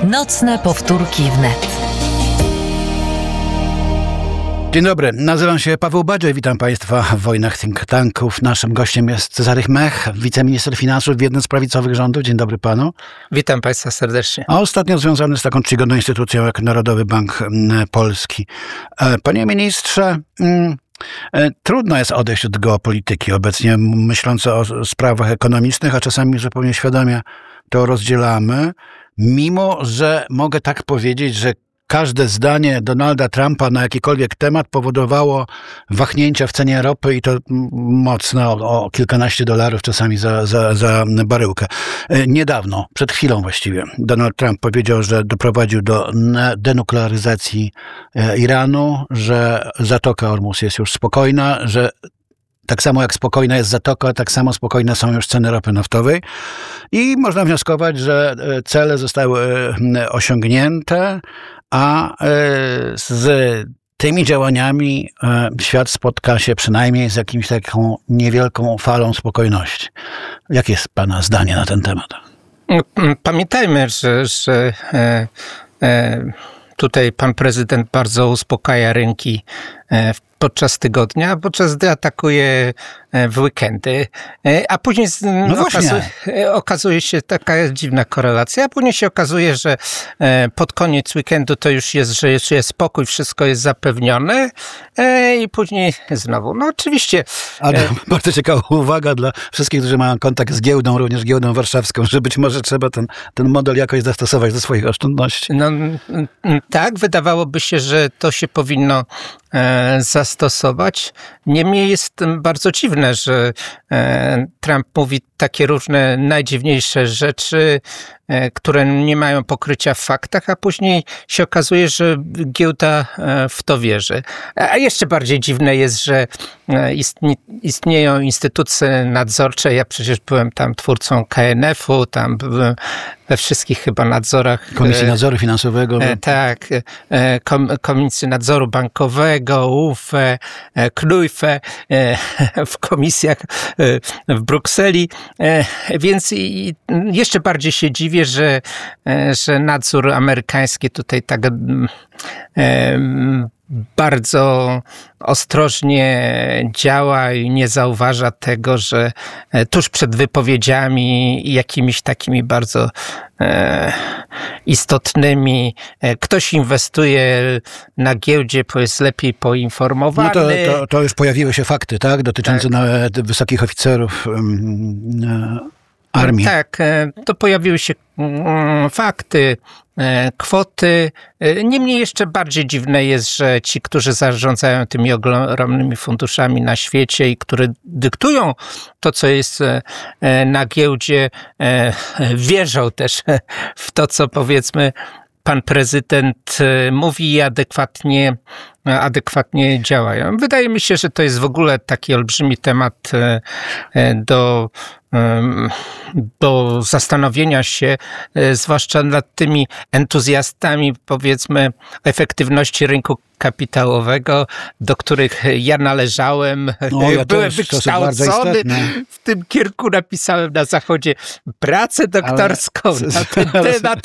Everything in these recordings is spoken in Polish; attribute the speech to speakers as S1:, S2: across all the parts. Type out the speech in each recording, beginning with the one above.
S1: Nocne powtórki wnet.
S2: Dzień dobry, nazywam się Paweł Badżej, witam Państwa w Wojnach Think Tanków. Naszym gościem jest Cezary Chmech, wiceminister finansów w jednym z prawicowych rządów. Dzień dobry Panu.
S3: Witam Państwa serdecznie.
S2: A ostatnio związany z taką czcigodną instytucją jak Narodowy Bank Polski. Panie ministrze, trudno jest odejść od geopolityki obecnie, myśląc o sprawach ekonomicznych, a czasami zupełnie świadomie to rozdzielamy, mimo że mogę tak powiedzieć, że każde zdanie Donalda Trumpa na jakikolwiek temat powodowało wahnięcia w cenie ropy i to mocno, o kilkanaście dolarów czasami za baryłkę. Niedawno, przed chwilą właściwie, Donald Trump powiedział, że doprowadził do denuklearyzacji Iranu, że Zatoka Ormus jest już spokojna, że tak samo jak spokojna jest Zatoka, tak samo spokojne są już ceny ropy naftowej. I można wnioskować, że cele zostały osiągnięte, a z tymi działaniami świat spotka się przynajmniej z jakimś taką niewielką falą spokojności. Jakie jest Pana zdanie na ten temat?
S3: Pamiętajmy, że tutaj pan prezydent bardzo uspokaja rynki podczas tygodnia, podczas gdy atakuje w weekendy, a później okazuje się taka dziwna korelacja, a później się okazuje, że pod koniec weekendu to już jest, że jest spokój, wszystko jest zapewnione i później znowu. No oczywiście.
S2: Ale bardzo ciekawa uwaga dla wszystkich, którzy mają kontakt z giełdą, również giełdą warszawską, że być może trzeba ten model jakoś zastosować do swoich oszczędności.
S3: No tak, wydawałoby się, że to się powinno zastosować. Niemniej jest bardzo dziwne, że Trump mówi takie różne najdziwniejsze rzeczy, które nie mają pokrycia w faktach, a później się okazuje, że giełda w to wierzy. A jeszcze bardziej dziwne jest, że istnieją instytucje nadzorcze. Ja przecież byłem tam twórcą KNF-u, tam byłem we wszystkich chyba nadzorach.
S2: Komisji Nadzoru Finansowego.
S3: Tak, Komisji Nadzoru Bankowego, UFE, KNUIFE, w komisjach w Brukseli. Więc jeszcze bardziej się dziwię, że nadzór amerykański tutaj tak bardzo ostrożnie działa i nie zauważa tego, że tuż przed wypowiedziami jakimiś takimi bardzo istotnymi ktoś inwestuje na giełdzie, bo jest lepiej poinformowany.
S2: No to już pojawiły się fakty, tak? Dotyczące nawet wysokich oficerów armii.
S3: Tak, to pojawiły się fakty, kwoty. Niemniej jeszcze bardziej dziwne jest, że ci, którzy zarządzają tymi ogromnymi funduszami na świecie i które dyktują to, co jest na giełdzie, wierzą też w to, co powiedzmy pan prezydent mówi i adekwatnie działają. Wydaje mi się, że to jest w ogóle taki olbrzymi temat do zastanowienia się, zwłaszcza nad tymi entuzjastami, powiedzmy, efektywności rynku kapitałowego, do których ja należałem. Byłem wykształcony. W tym kierunku napisałem na Zachodzie pracę doktorską na ten temat,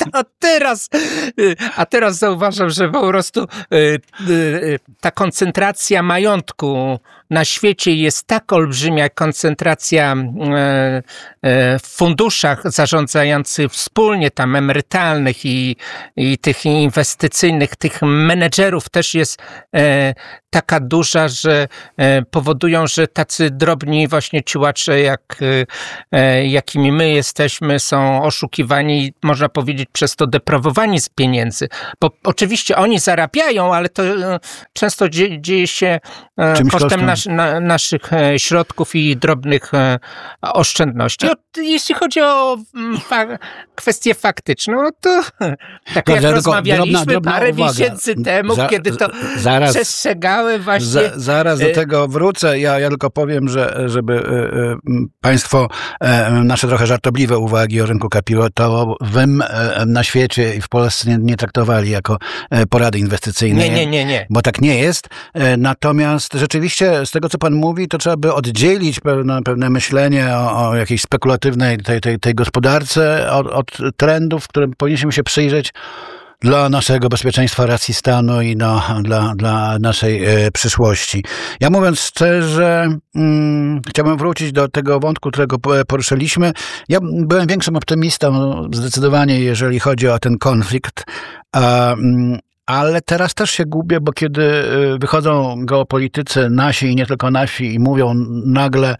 S3: a teraz zauważam, że po prostu ta koncentracja majątku na świecie jest tak olbrzymia, jak koncentracja w funduszach zarządzających wspólnie, tam emerytalnych i tych inwestycyjnych, tych menedżerów też jest taka duża, że powodują, że tacy drobni właśnie ciułacze, jakimi my jesteśmy, są oszukiwani, można powiedzieć, przez to deprawowani z pieniędzy. Bo oczywiście oni zarabiają, ale to często dzieje się kosztem naszych środków i drobnych oszczędności. Jeśli chodzi o kwestię faktyczną, no to tak jak rozmawialiśmy parę miesięcy temu, kiedy to przestrzegałem właśnie.
S2: Zaraz do tego wrócę. Ja tylko powiem, żeby Państwo nasze trochę żartobliwe uwagi o rynku kapitałowym na świecie i w Polsce nie traktowali jako porady inwestycyjne.
S3: Nie.
S2: Bo tak nie jest. Natomiast rzeczywiście tego, co pan mówi, to trzeba by oddzielić pewne myślenie o jakiejś spekulatywnej tej gospodarce od trendów, którym powinniśmy się przyjrzeć dla naszego bezpieczeństwa, racji stanu i dla naszej przyszłości. Ja mówiąc szczerze, chciałbym wrócić do tego wątku, którego poruszyliśmy. Ja byłem większym optymistą zdecydowanie, jeżeli chodzi o ten konflikt, ale teraz też się gubię, bo kiedy wychodzą geopolitycy nasi i nie tylko nasi i mówią nagle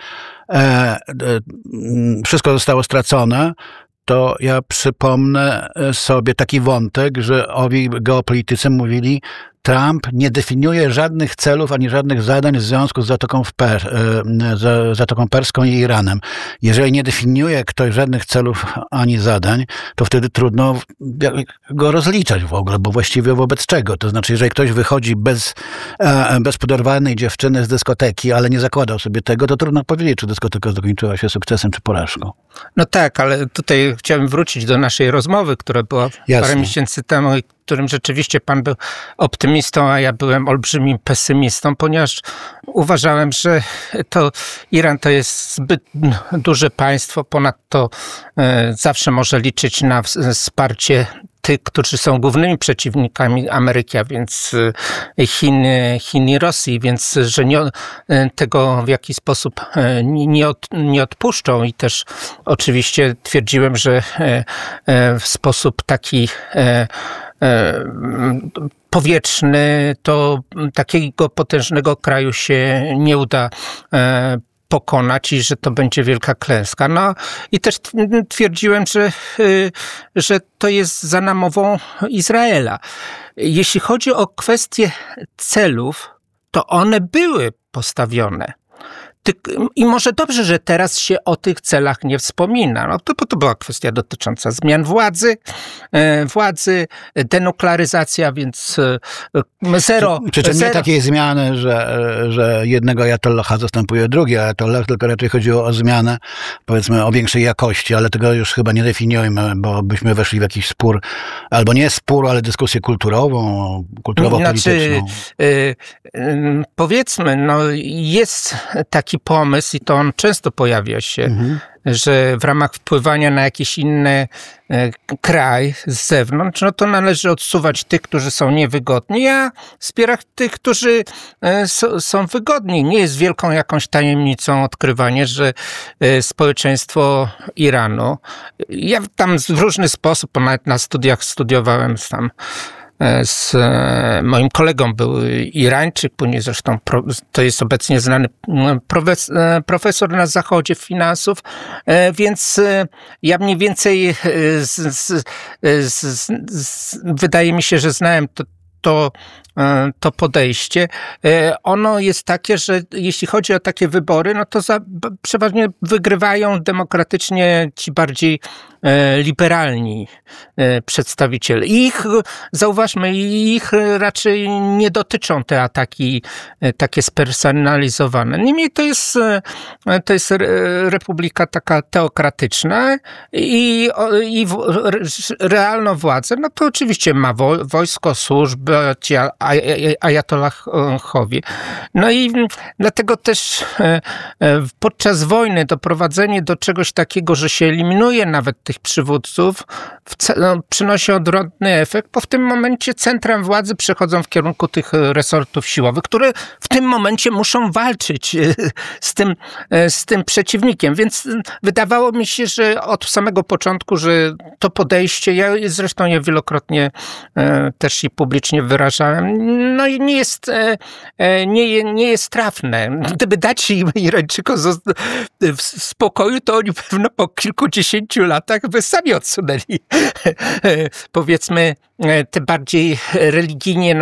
S2: wszystko zostało stracone, to ja przypomnę sobie taki wątek, że owi geopolitycy mówili, Trump nie definiuje żadnych celów ani żadnych zadań w związku z Zatoką Perską i Iranem. Jeżeli nie definiuje ktoś żadnych celów ani zadań, to wtedy trudno go rozliczać w ogóle, bo właściwie wobec czego? To znaczy, jeżeli ktoś wychodzi bez poderwanej dziewczyny z dyskoteki, ale nie zakładał sobie tego, to trudno powiedzieć, czy dyskoteka zakończyła się sukcesem, czy porażką.
S3: No tak, ale tutaj chciałem wrócić do naszej rozmowy, która była parę miesięcy temu, którym rzeczywiście pan był optymistą, a ja byłem olbrzymim pesymistą, ponieważ uważałem, że Iran to jest zbyt duże państwo, ponadto zawsze może liczyć na wsparcie tych, którzy są głównymi przeciwnikami Ameryki, a więc Chin i Rosji, więc że tego w jakiś sposób nie odpuszczą i też oczywiście twierdziłem, że w sposób taki powietrzny, to takiego potężnego kraju się nie uda pokonać i że to będzie wielka klęska. No i też twierdziłem, że to jest za namową Izraela. Jeśli chodzi o kwestie celów, to one były postawione. I może dobrze, że teraz się o tych celach nie wspomina. No to była kwestia dotycząca zmian władzy, denuklearyzacja, więc zero.
S2: Przy czym nie takiej zmiany, że jednego ajatollaha zastępuje drugi ajatollah, tylko raczej chodziło o zmianę, powiedzmy, o większej jakości, ale tego już chyba nie definiujmy, bo byśmy weszli w jakiś spór, albo nie spór, ale dyskusję kulturowo-polityczną.
S3: Powiedzmy, jest taki pomysł i to on często pojawia się, że w ramach wpływania na jakiś inny kraj z zewnątrz, no to należy odsuwać tych, którzy są niewygodni, a wspierać tych, którzy są wygodni. Nie jest wielką jakąś tajemnicą odkrywanie, że społeczeństwo Iranu, ja tam w różny sposób, nawet na studiach studiowałem tam z moim kolegą był Irańczyk, później zresztą to jest obecnie znany profesor na Zachodzie finansów, więc ja mniej więcej wydaje mi się, że znałem to podejście. Ono jest takie, że jeśli chodzi o takie wybory, no to przeważnie wygrywają demokratycznie ci bardziej liberalni przedstawiciele. Zauważmy, ich raczej nie dotyczą te ataki takie spersonalizowane. Niemniej to jest republika taka teokratyczna i realną władzę, no to oczywiście ma wojsko, służby, ci ajatollahowie. No i dlatego też podczas wojny doprowadzenie do czegoś takiego, że się eliminuje nawet tych przywódców, przynosi odwrotny efekt, bo w tym momencie centra władzy przechodzą w kierunku tych resortów siłowych, które w tym momencie muszą walczyć z tym przeciwnikiem. Więc wydawało mi się, że od samego początku, że to podejście, ja zresztą je wielokrotnie też i publicznie wyrażałem, no i nie jest trafne. Gdyby dać Irańczykom w spokoju, to oni pewno po kilkudziesięciu latach by sami odsunęli, powiedzmy, te bardziej religijnie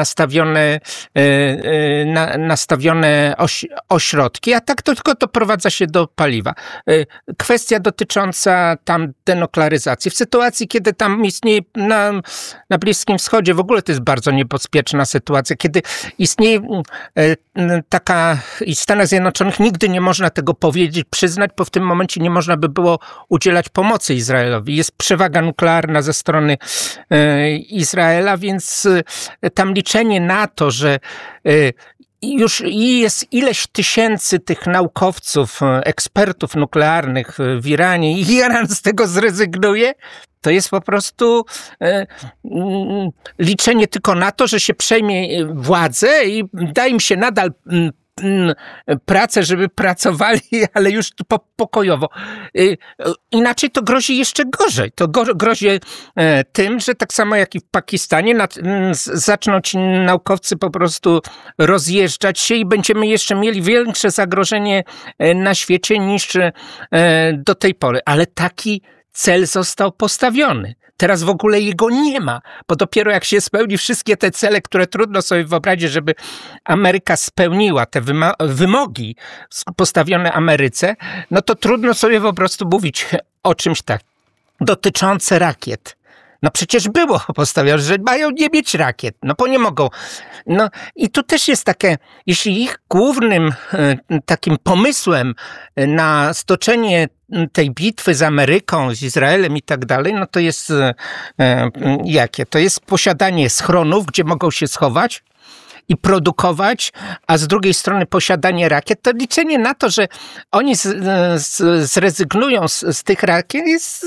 S3: nastawione ośrodki, a tak to tylko doprowadza się do paliwa. Kwestia dotycząca tam denuklearyzacji. W sytuacji, kiedy tam istnieje na Bliskim Wschodzie, w ogóle to jest bardzo niebezpieczna sytuacja, kiedy istnieje taka, i w Stanach Zjednoczonych nigdy nie można tego powiedzieć, przyznać, bo w tym momencie nie można by było udzielać pomocy Izraelowi. Jest przewaga nuklearna ze strony Izraela, więc tam liczenie na to, że już jest ileś tysięcy tych naukowców, ekspertów nuklearnych w Iranie i Iran z tego zrezygnuje, to jest po prostu liczenie tylko na to, że się przejmie władzę i da im się nadal pracę, żeby pracowali, ale już pokojowo. Inaczej to grozi jeszcze gorzej. To grozi tym, że tak samo jak i w Pakistanie zaczną ci naukowcy po prostu rozjeżdżać się i będziemy jeszcze mieli większe zagrożenie na świecie niż do tej pory. Ale taki cel został postawiony. Teraz w ogóle jego nie ma, bo dopiero jak się spełni wszystkie te cele, które trudno sobie wyobrazić, żeby Ameryka spełniła te wymogi postawione Ameryce, no to trudno sobie po prostu mówić o czymś tak dotyczące rakiet. No przecież było postawione, że mają nie mieć rakiet, no bo nie mogą. No i tu też jest takie, jeśli ich głównym takim pomysłem na stoczenie tej bitwy z Ameryką, z Izraelem i tak dalej, no to jest jakie? To jest posiadanie schronów, gdzie mogą się schować i produkować, a z drugiej strony posiadanie rakiet, to liczenie na to, że oni zrezygnują z tych rakiet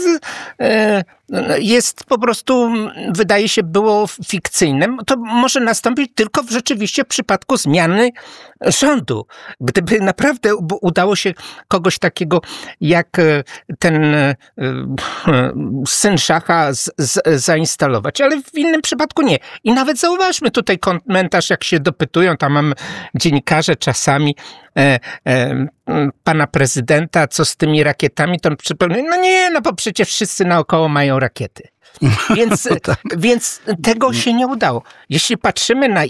S3: jest po prostu, wydaje się, było fikcyjnym. To może nastąpić tylko rzeczywiście w przypadku zmiany rządu. Gdyby naprawdę udało się kogoś takiego jak ten syn szacha zainstalować, ale w innym przypadku nie. I nawet zauważmy tutaj komentarz, jak się dopytują, tam mamy dziennikarze czasami pana prezydenta, co z tymi rakietami, to on przypomina, no nie, no bo przecież wszyscy naokoło mają rakiety. Więc, no tak. Więc tego się nie udało. Jeśli patrzymy na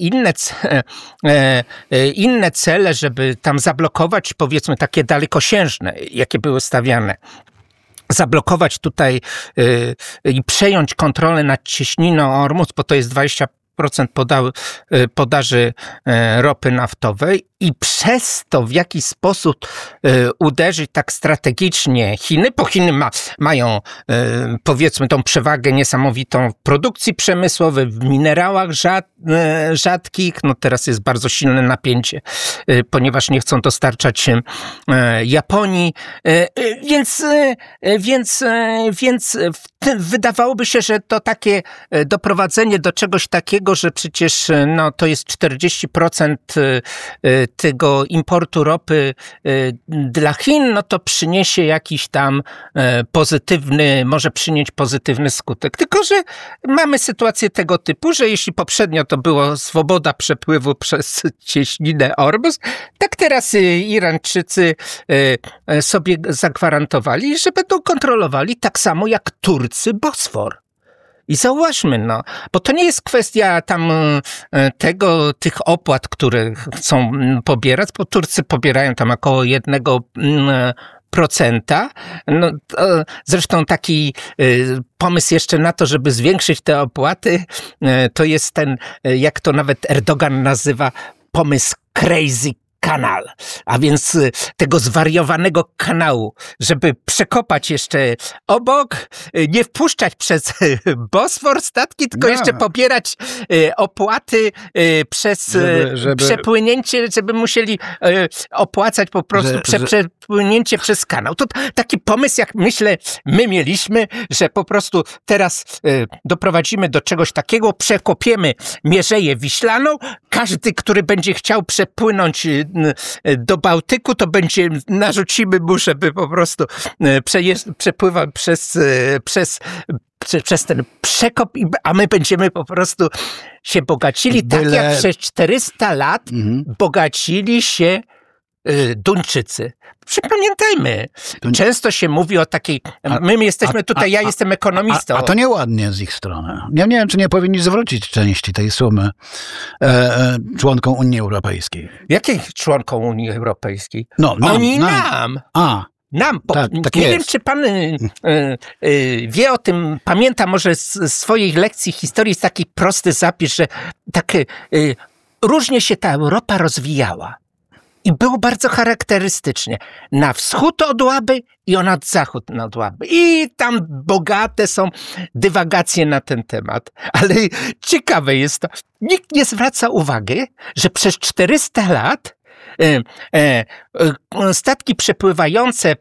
S3: inne cele, żeby tam zablokować, powiedzmy, takie dalekosiężne, jakie były stawiane, zablokować tutaj i przejąć kontrolę nad cieśniną Ormus, bo to jest 20% podaży ropy naftowej i przez to w jakiś sposób uderzyć tak strategicznie Chiny, bo Chiny mają powiedzmy tą przewagę niesamowitą w produkcji przemysłowej, w minerałach rzadkich, no teraz jest bardzo silne napięcie, ponieważ nie chcą dostarczać Japonii, więc wydawałoby się, że to takie doprowadzenie do czegoś takiego, że przecież no, to jest 40% tego importu ropy dla Chin, no to przyniesie jakiś tam może przynieść pozytywny skutek. Tylko że mamy sytuację tego typu, że jeśli poprzednio to było swoboda przepływu przez cieśninę Ormus, tak teraz Irańczycy sobie zagwarantowali, że będą kontrolowali tak samo jak Turcy Bosfor. I zauważmy, no, bo to nie jest kwestia tam tych opłat, które chcą pobierać, bo Turcy pobierają tam około 1%. No, zresztą taki pomysł jeszcze na to, żeby zwiększyć te opłaty, to jest ten, jak to nawet Erdogan nazywa, pomysł crazy kanał, a więc tego zwariowanego kanału, żeby przekopać jeszcze obok, nie wpuszczać przez Bosfor statki, tylko jeszcze pobierać opłaty przez przepłynięcie, żeby musieli opłacać po prostu przepłynięcie przez kanał. To taki pomysł, jak myślę, my mieliśmy, że po prostu teraz doprowadzimy do czegoś takiego, przekopiemy Mierzeję Wiślaną, każdy, który będzie chciał przepłynąć do Bałtyku, to narzucimy mu, żeby po prostu przepływał przez ten przekop, a my będziemy po prostu się bogacili, tak jak przez 400 lat bogacili się Duńczycy. Pamiętajmy, często się mówi o takiej, my jesteśmy tutaj, ja jestem ekonomistą.
S2: A to nieładnie z ich strony. Ja nie wiem, czy nie powinni zwrócić części tej sumy członkom Unii Europejskiej.
S3: Jakich członkom Unii Europejskiej?
S2: No,
S3: nam. Nam.
S2: Tak
S3: nie
S2: jest.
S3: wiem, czy pan wie o tym, pamięta może z swojej lekcji historii, jest taki prosty zapis, że różnie się ta Europa rozwijała. I było bardzo charakterystycznie. Na wschód od Łaby i na zachód od Łaby. I tam bogate są dywagacje na ten temat. Ale ciekawe jest to. Nikt nie zwraca uwagi, że przez 400 lat statki przepływające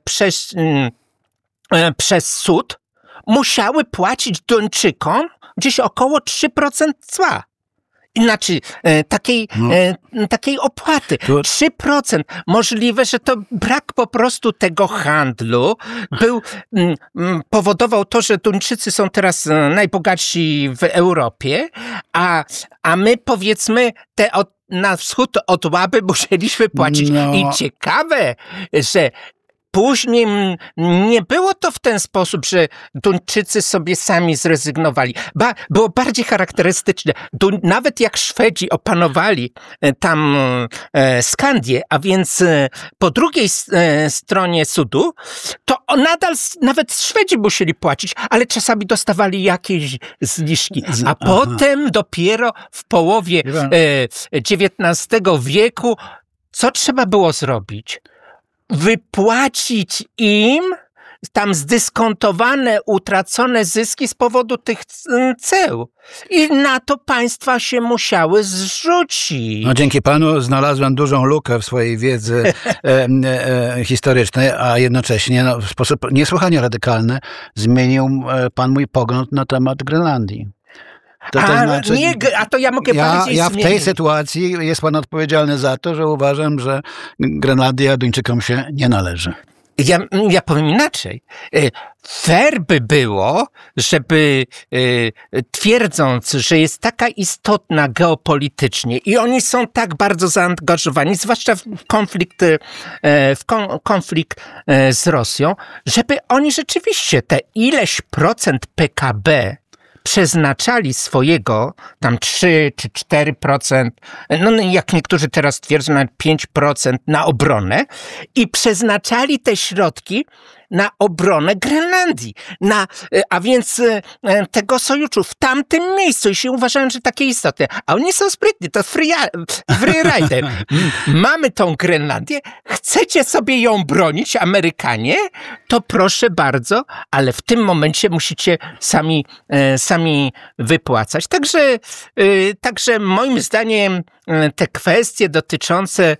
S3: przez Sud musiały płacić Duńczykom gdzieś około 3% cła. Znaczy, takiej opłaty. 3%. Możliwe, że to brak po prostu tego handlu powodował to, że Duńczycy są teraz najbogatsi w Europie, a my powiedzmy na wschód od Łaby musieliśmy płacić. I ciekawe, że później nie było to w ten sposób, że Duńczycy sobie sami zrezygnowali. Było bardziej charakterystyczne. Nawet jak Szwedzi opanowali tam Skandię, a więc po drugiej stronie Sudu, to nadal nawet Szwedzi musieli płacić, ale czasami dostawali jakieś zniżki. A potem dopiero w połowie XIX wieku co trzeba było zrobić? Wypłacić im tam zdyskontowane, utracone zyski z powodu tych ceł. I na to państwa się musiały zrzucić.
S2: No dzięki panu znalazłem dużą lukę w swojej wiedzy historycznej, a jednocześnie w sposób niesłychanie radykalny zmienił pan mój pogląd na temat Grenlandii.
S3: To ja mogę bardziej
S2: Ja w tej sytuacji jest pan odpowiedzialny za to, że uważam, że Grenlandia Duńczykom się nie należy.
S3: Ja powiem inaczej. Fair by było, żeby twierdząc, że jest taka istotna geopolitycznie i oni są tak bardzo zaangażowani, zwłaszcza w konflikt z Rosją, żeby oni rzeczywiście te ileś procent PKB przeznaczali swojego, tam 3 czy 4%, no jak niektórzy teraz twierdzą, nawet 5% na obronę i przeznaczali te środki na obronę Grenlandii, a więc tego sojuszu w tamtym miejscu i się uważają, że takie istotne. A oni są sprytni, to freerider. Mamy tą Grenlandię, chcecie sobie ją bronić, Amerykanie, to proszę bardzo, ale w tym momencie musicie sami wypłacać. Także moim zdaniem te kwestie dotyczące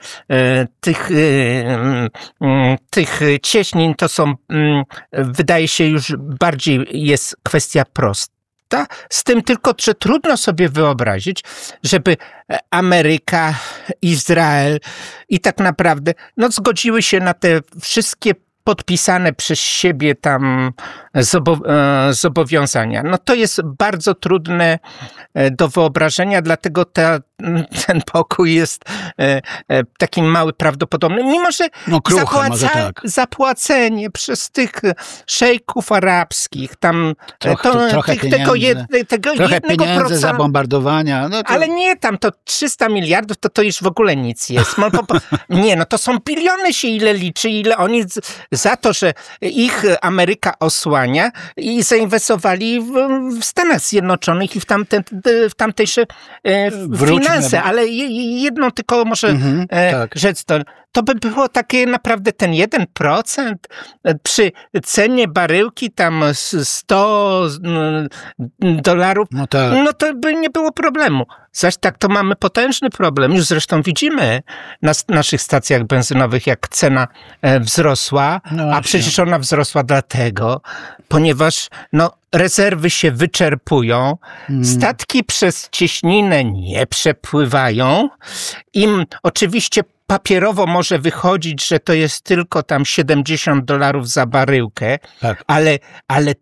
S3: tych cieśnin to są, wydaje się, już bardziej jest kwestia prosta. Z tym tylko, że trudno sobie wyobrazić, żeby Ameryka, Izrael i tak naprawdę zgodziły się na te wszystkie podpisane przez siebie tam zobowiązania. No to jest bardzo trudne do wyobrażenia, dlatego ten pokój jest taki mały prawdopodobny, mimo że zapłacenie przez tych szejków arabskich, tam
S2: trochę
S3: pieniędzy
S2: za bombardowania.
S3: Ale nie, tam to 300 miliardów, to już w ogóle nic jest. To są biliony się ile liczy, ile oni za to, że ich Ameryka osłania i zainwestowali w Stanach Zjednoczonych i w tamtejsze finanse. Ale jedną tylko może rzec to by było takie naprawdę ten 1% przy cenie baryłki tam $100, no to by nie było problemu. Zaś tak to mamy potężny problem. Już zresztą widzimy na naszych stacjach benzynowych, jak cena wzrosła, a przecież ona wzrosła dlatego, ponieważ rezerwy się wyczerpują, statki przez cieśninę nie przepływają, im oczywiście papierowo może wychodzić, że to jest tylko tam $70 za baryłkę, tak. ale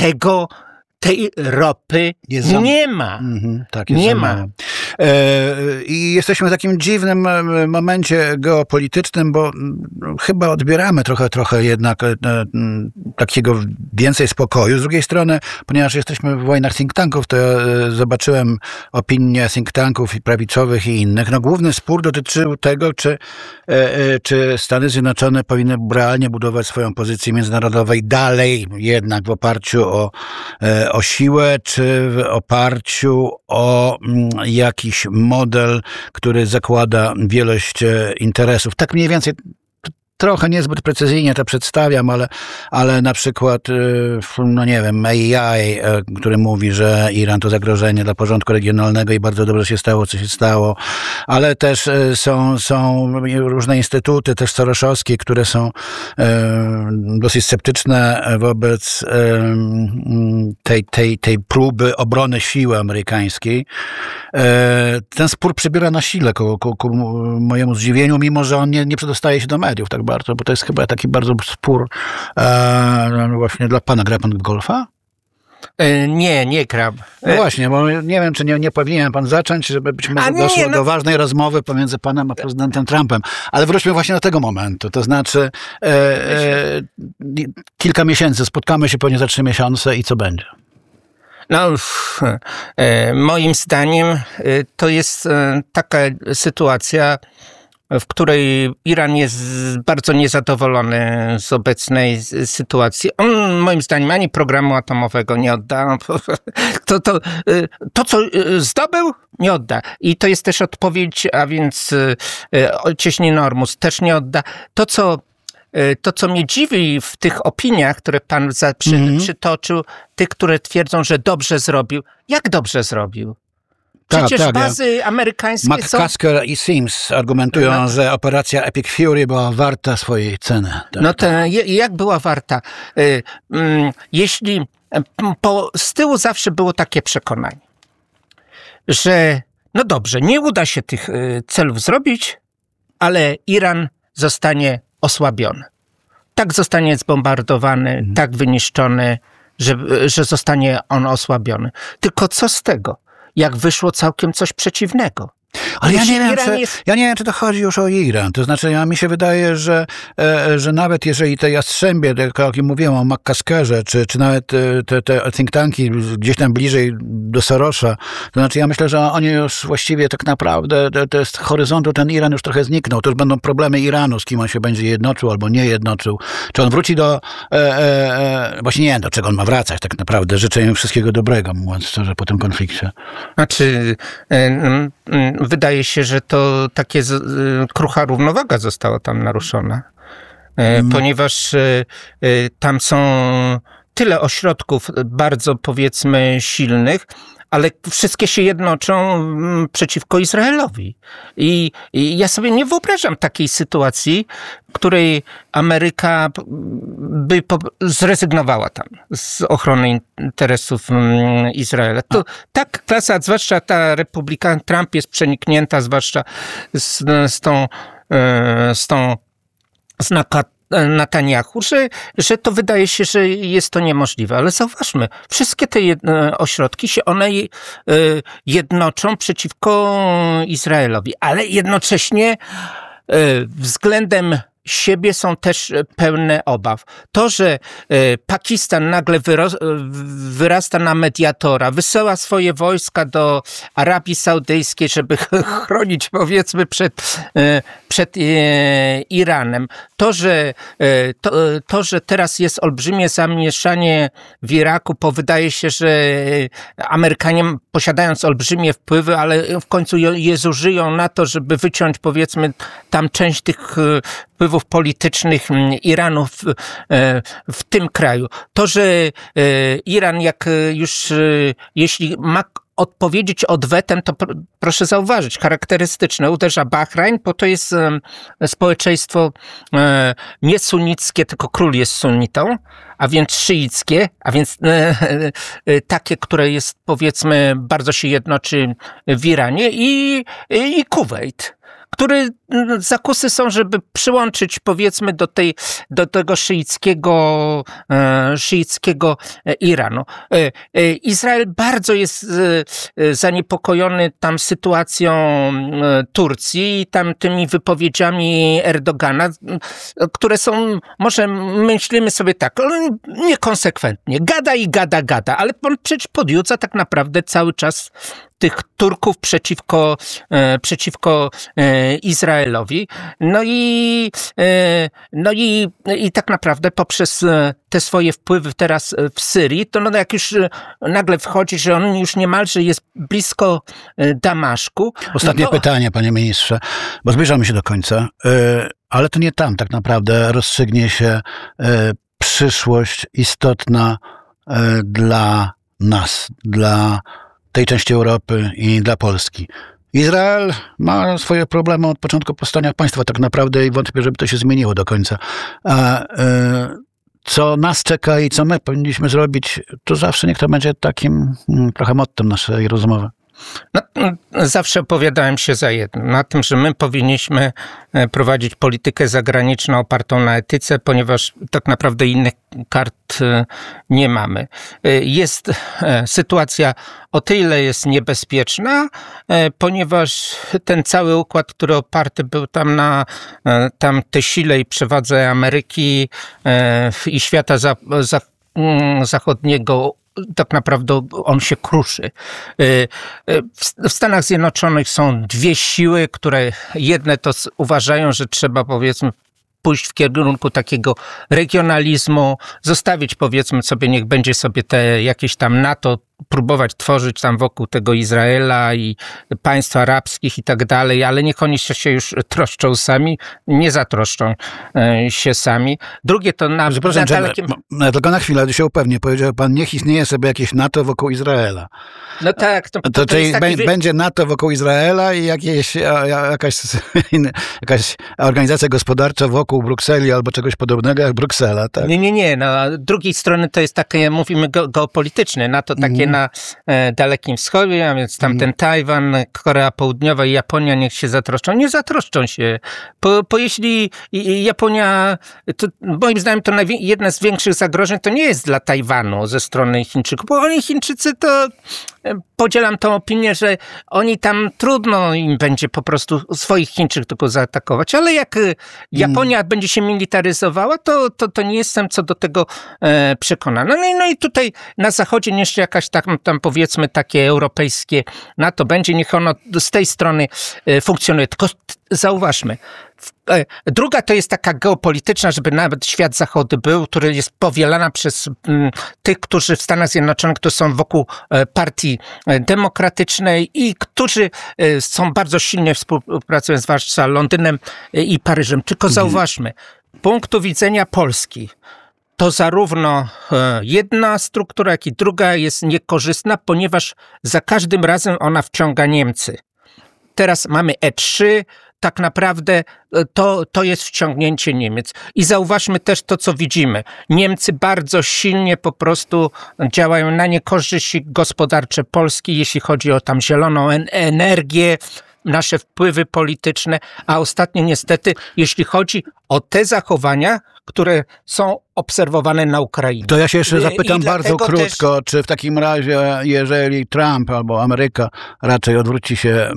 S3: tej ropy nie ma. Nie ma.
S2: I jesteśmy w takim dziwnym momencie geopolitycznym, bo chyba odbieramy trochę jednak takiego więcej spokoju. Z drugiej strony, ponieważ jesteśmy w wojnach think tanków, to ja zobaczyłem opinie think tanków i prawicowych i innych. Główny spór dotyczył tego, czy Stany Zjednoczone powinny realnie budować swoją pozycję międzynarodową dalej jednak w oparciu o siłę, czy w oparciu o jakiś jakiś model, który zakłada wielość interesów. Tak mniej więcej, trochę niezbyt precyzyjnie to przedstawiam, ale na przykład, no nie wiem, AI, który mówi, że Iran to zagrożenie dla porządku regionalnego i bardzo dobrze się stało, co się stało, ale też są różne instytuty, też soroszowskie, które są dosyć sceptyczne wobec tej próby obrony siły amerykańskiej. Ten spór przybiera na sile ku mojemu zdziwieniu, mimo że on nie przedostaje się do mediów tak bardzo, bo to jest chyba taki bardzo spór właśnie dla pana. Gra pan w golfa?
S3: Nie gram.
S2: No właśnie, bo nie wiem, czy nie powinien pan zacząć, żeby być może doszło do ważnej rozmowy pomiędzy panem a prezydentem Trumpem. Ale wróćmy właśnie do tego momentu. To znaczy kilka miesięcy, spotkamy się pewnie za 3 miesiące i co będzie?
S3: No, moim zdaniem to jest taka sytuacja, w której Iran jest bardzo niezadowolony z obecnej sytuacji. On, moim zdaniem, ani programu atomowego nie odda. To co zdobył, nie odda. I to jest też odpowiedź, a więc cieśniny Ormus też nie odda. To, co mnie dziwi w tych opiniach, które pan przytoczył, tych, które twierdzą, że dobrze zrobił. Jak dobrze zrobił? Przecież bazy amerykańskie
S2: McCaskill i Sims argumentują, że operacja Epic Fury była warta swojej ceny. Tak.
S3: No to jak była warta? Jeśli z tyłu zawsze było takie przekonanie, że no dobrze, nie uda się tych celów zrobić, ale Iran zostanie osłabiony. Tak zostanie zbombardowany, tak wyniszczony, że zostanie on osłabiony. Tylko co z tego? Jak wyszło całkiem coś przeciwnego.
S2: Ale ja nie wiem, czy to chodzi już o Iran. To znaczy, mi się wydaje, że nawet jeżeli te jastrzębie, tak jak mówiłem o McCaskillze, czy nawet te think tanki gdzieś tam bliżej do Sorosza, to znaczy ja myślę, że oni już właściwie tak naprawdę, to jest horyzontu, ten Iran już trochę zniknął. To już będą problemy Iranu, z kim on się będzie jednoczył albo nie jednoczył. Czy on wróci właśnie nie wiem, do czego on ma wracać tak naprawdę. Życzę im wszystkiego dobrego, mówiąc szczerze, po tym konflikcie.
S3: Znaczy, wydaje się, że to takie krucha równowaga została tam naruszona, ponieważ tam są tyle ośrodków bardzo, powiedzmy, silnych, ale wszystkie się jednoczą przeciwko Izraelowi. I ja sobie nie wyobrażam takiej sytuacji, w której Ameryka by zrezygnowała tam z ochrony interesów Izraela. To tak klasa, zwłaszcza ta republikan, Trump jest przeniknięta, zwłaszcza z Netanyahu, że to wydaje się, że jest to niemożliwe. Ale zauważmy, wszystkie te ośrodki się one jednoczą przeciwko Izraelowi, ale jednocześnie względem siebie są też pełne obaw. To, że Pakistan nagle wyrasta na mediatora, wysyła swoje wojska do Arabii Saudyjskiej, żeby chronić, powiedzmy, przed Iranem. To, że teraz jest olbrzymie zamieszanie w Iraku, bo wydaje się, że Amerykanie, posiadając olbrzymie wpływy, ale w końcu je zużyją na to, żeby wyciąć, powiedzmy, tam część tych wpływów politycznych Iranu w tym kraju. To, że Iran jeśli ma odpowiedzieć odwetem, to proszę zauważyć, charakterystyczne, uderza Bahrajn, bo to jest społeczeństwo nie sunnickie, tylko król jest sunnitą, a więc szyickie, a więc takie, które jest, powiedzmy, bardzo się jednoczy w Iranie i Kuwejt, który zakusy są, żeby przyłączyć, powiedzmy, do tego szyickiego Iranu. Izrael bardzo jest zaniepokojony tam sytuacją Turcji i tam tymi wypowiedziami Erdogana, które są, może myślimy sobie tak, niekonsekwentnie. Gada i gada, ale on przecież podjuca tak naprawdę cały czas tych Turków przeciwko Izraelowi. I tak naprawdę poprzez te swoje wpływy teraz w Syrii, to jak już nagle wchodzi, że on już niemalże jest blisko Damaszku.
S2: Ostatnie pytanie, panie ministrze, bo zbliżamy się do końca, ale to nie tam tak naprawdę rozstrzygnie się przyszłość istotna dla nas, dla tej części Europy i dla Polski. Izrael ma swoje problemy od początku powstania państwa tak naprawdę i wątpię, żeby to się zmieniło do końca. Co nas czeka i co my powinniśmy zrobić, to zawsze niech to będzie takim trochę mottem naszej rozmowy.
S3: Zawsze opowiadałem się za jednym, na tym, że my powinniśmy prowadzić politykę zagraniczną opartą na etyce, ponieważ tak naprawdę innych kart nie mamy. Sytuacja o tyle jest niebezpieczna, ponieważ ten cały układ, który oparty był tam na tej sile i przewadze Ameryki i świata zachodniego, tak naprawdę on się kruszy. W Stanach Zjednoczonych są dwie siły, które jedne to uważają, że trzeba, powiedzmy, pójść w kierunku takiego regionalizmu, zostawić, powiedzmy sobie, niech będzie sobie te jakieś tam NATO, próbować tworzyć tam wokół tego Izraela i państw arabskich i tak dalej, ale niech oni się już troszczą sami, nie zatroszczą się sami. Drugie to na dalekim...
S2: Tylko na chwilę się upewnię, powiedział pan, niech istnieje sobie jakieś NATO wokół Izraela.
S3: No tak.
S2: To czyli będzie NATO wokół Izraela i jakaś organizacja gospodarcza wokół Brukseli albo czegoś podobnego jak Bruksela, tak?
S3: Nie. No, z drugiej strony to jest takie, mówimy geopolityczne, NATO takie na Dalekim Wschodzie, a więc tam ten Tajwan, Korea Południowa i Japonia niech się zatroszczą. Nie zatroszczą się. Jeśli Japonia, to moim zdaniem to jedne z większych zagrożeń to nie jest dla Tajwanu ze strony Chińczyków, bo Chińczycy to... Podzielam tą opinię, że oni tam trudno im będzie po prostu swoich Chińczyków tylko zaatakować, ale jak Japonia będzie się militaryzowała, to nie jestem co do tego przekonany. No i tutaj na Zachodzie jeszcze jakaś tam powiedzmy takie europejskie NATO będzie, niech ono z tej strony funkcjonuje. Tylko zauważmy, druga to jest taka geopolityczna, żeby nawet świat zachodu był, który jest powielana przez tych, którzy w Stanach Zjednoczonych, którzy są wokół partii demokratycznej i którzy są bardzo silnie współpracują, zwłaszcza Londynem i Paryżem. Tylko zauważmy, z punktu widzenia Polski, to zarówno jedna struktura, jak i druga jest niekorzystna, ponieważ za każdym razem ona wciąga Niemcy. Teraz mamy E3, tak naprawdę to jest wciągnięcie Niemiec. I zauważmy też to, co widzimy. Niemcy bardzo silnie po prostu działają na niekorzyści gospodarcze Polski, jeśli chodzi o tam zieloną energię, nasze wpływy polityczne, a ostatnio niestety, jeśli chodzi o te zachowania, które są obserwowane na Ukrainie.
S2: To ja się jeszcze zapytam bardzo krótko, czy w takim razie, jeżeli Trump albo Ameryka raczej odwróci się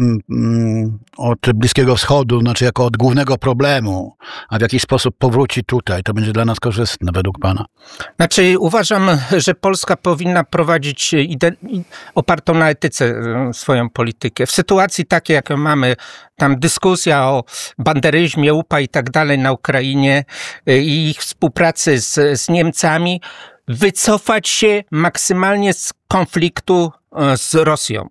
S2: od Bliskiego Wschodu, znaczy jako od głównego problemu, a w jakiś sposób powróci tutaj, to będzie dla nas korzystne według pana?
S3: Znaczy uważam, że Polska powinna prowadzić opartą na etyce swoją politykę. W sytuacji takiej, jaką mamy, tam dyskusja o banderyzmie, UPA i tak dalej na Ukrainie i ich współpracy z Niemcami, wycofać się maksymalnie z konfliktu z Rosją,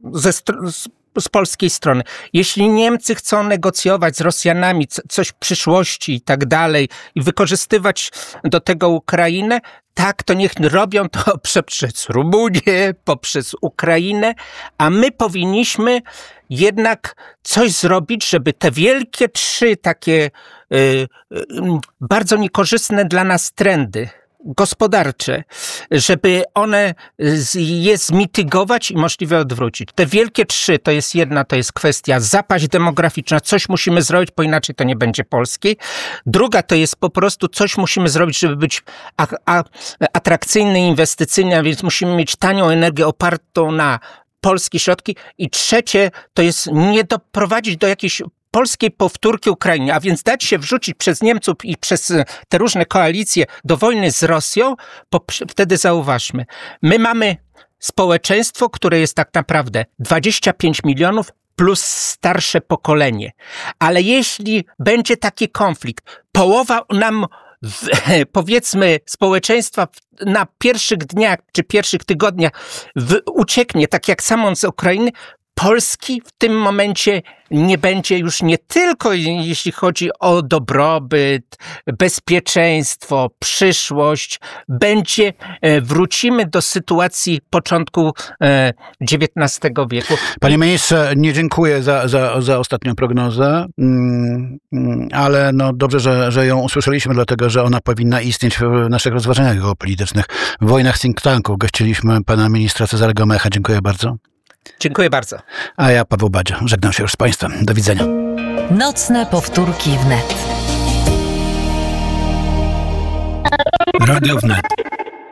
S3: z polskiej strony. Jeśli Niemcy chcą negocjować z Rosjanami coś w przyszłości i tak dalej i wykorzystywać do tego Ukrainę, tak, to niech robią to poprzez Rumunię, poprzez Ukrainę, a my powinniśmy jednak coś zrobić, żeby te wielkie trzy takie bardzo niekorzystne dla nas trendy gospodarcze, żeby one je zmitygować i możliwie odwrócić. Te wielkie trzy to jest jedna, to jest kwestia zapaść demograficzna, coś musimy zrobić, bo inaczej to nie będzie polskiej. Druga to jest po prostu coś musimy zrobić, żeby być atrakcyjny, inwestycyjny, a więc musimy mieć tanią energię opartą na polskie środki. I trzecie to jest nie doprowadzić do jakiejś polskiej powtórki Ukrainie, a więc dać się wrzucić przez Niemców i przez te różne koalicje do wojny z Rosją, wtedy zauważmy, my mamy społeczeństwo, które jest tak naprawdę 25 milionów plus starsze pokolenie. Ale jeśli będzie taki konflikt, połowa nam powiedzmy społeczeństwa na pierwszych dniach czy pierwszych tygodniach ucieknie, tak jak Samon z Ukrainy, Polski w tym momencie nie będzie już nie tylko jeśli chodzi o dobrobyt, bezpieczeństwo, przyszłość, wrócimy do sytuacji początku XIX wieku.
S2: Panie ministrze, nie dziękuję za ostatnią prognozę, ale no dobrze, że ją usłyszeliśmy, dlatego że ona powinna istnieć w naszych rozważaniach geopolitycznych. W wojnach think tanków gościliśmy pana ministra Cezarego Mecha. Dziękuję bardzo.
S3: Dziękuję bardzo.
S2: A ja, Paweł Badzio, żegnam się już z państwem. Do widzenia.
S1: Nocne powtórki wnet.
S2: Radio Wnet.